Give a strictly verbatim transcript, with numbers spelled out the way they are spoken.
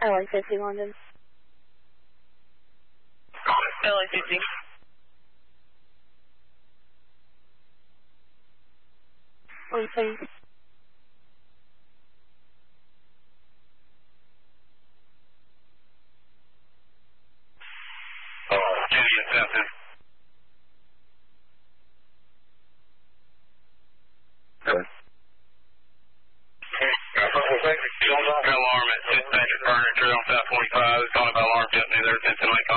L A fifty London. L A fifty. One thing. Uh, Judy incentive. Good. Alarm at Fitzpatrick Furniture on South twenty-five. It's on about alarm company there, Cincinnati.